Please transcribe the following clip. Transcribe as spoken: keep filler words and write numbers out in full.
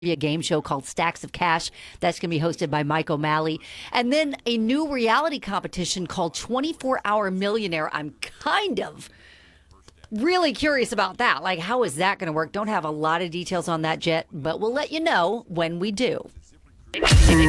A game show called Stacks of Cash. That's going to be hosted by Mike O'Malley. And then a new reality competition called twenty-four hour Millionaire. I'm kind of really curious about that. Like, how is that going to work? Don't have a lot of details on that yet, but we'll let you know when we do.